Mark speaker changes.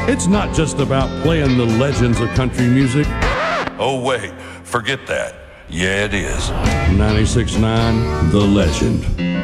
Speaker 1: It's not just about playing the legends of country music.
Speaker 2: Oh, wait, forget that. Yeah, it is.
Speaker 1: 96.9 The Legend.